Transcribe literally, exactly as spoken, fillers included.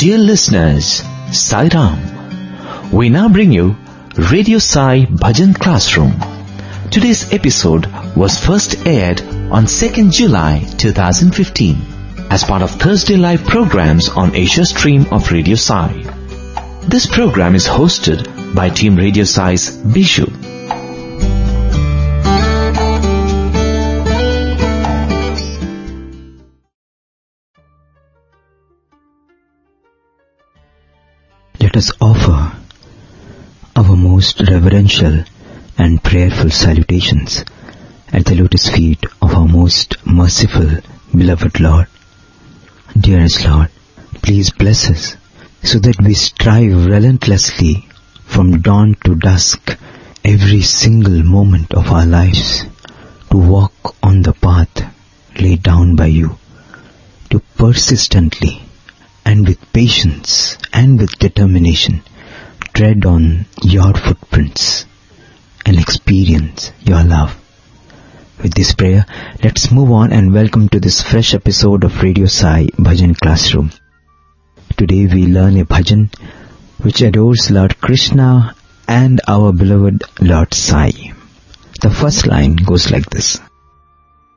Dear listeners, Sai Ram. We now bring you Radio Sai Bhajan Classroom. Today's episode was first aired on second of July two thousand fifteen as part of Thursday live programs on Asia Stream of Radio Sai. This program is hosted by Team Radio Sai's Bishu. Let us offer our most reverential and prayerful salutations at the lotus feet of our most merciful, beloved Lord. Dearest Lord, please bless us so that we strive relentlessly from dawn to dusk every single moment of our lives to walk on the path laid down by you, to persistently and with patience and with determination tread on your footprints and experience your love. With this prayer, let's move on and welcome to this fresh episode of Radio Sai Bhajan Classroom. Today we learn a bhajan which adores Lord Krishna and our beloved Lord Sai. The first line goes like this.